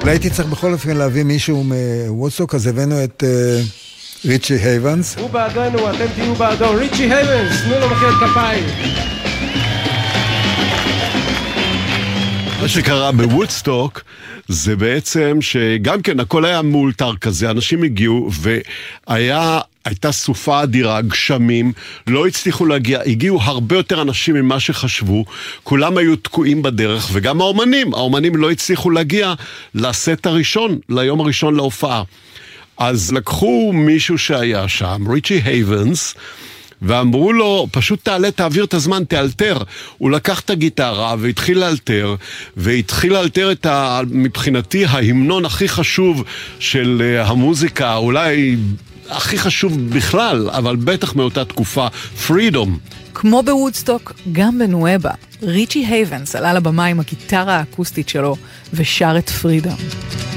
הייתי צריך בכל אופן להביא מישהו מוודסטוק, אז הבאנו את ריצ'י הייבנס. הוא בעדנו, אתם תהיו בעדו. ריצ'י הייבנס, תנו לו מחיאות כפיים. מה שקרה בוודסטוק זה בעצם שגם כן הכל היה מאולתר כזה, אנשים הגיעו והייתה סופה אדירה, גשמים, לא הצליחו להגיע, הגיעו הרבה יותר אנשים ממה שחשבו, כולם היו תקועים בדרך, וגם האומנים לא הצליחו להגיע לסט הראשון, ליום הראשון להופעה. אז לקחו מישהו שהיה שם, ריצ'י הייבנס, ואמרו לו, פשוט תעביר את הזמן, תאלתר. הוא לקח את הגיטרה והתחיל לאלתר, את מבחינתי ההמנון הכי חשוב של המוזיקה, אולי הכי חשוב בכלל, אבל בטח מאותה תקופה, פרידום. כמו בוודסטוק, גם בנואבה, ריצ'י הייבנס עלה לבמה עם הגיטרה האקוסטית שלו ושר את פרידום.